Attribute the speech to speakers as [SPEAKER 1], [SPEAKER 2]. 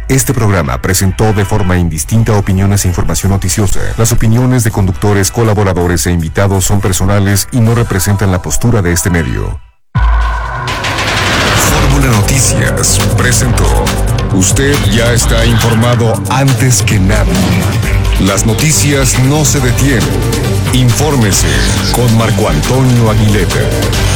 [SPEAKER 1] Este programa presentó de forma indistinta opiniones e información noticiosa. Las opiniones de conductores, colaboradores e invitados son personales y no representan la postura de este medio. Fórmula Noticias presentó. Usted ya está informado antes que nadie. Las noticias no se detienen. Infórmese con Marco Antonio Aguilera.